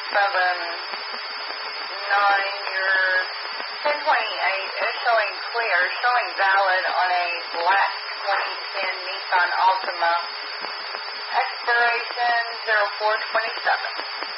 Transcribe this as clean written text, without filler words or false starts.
Your 1028 is showing clear, showing valid on a black 2010 Nissan Altima. Expiration 0427.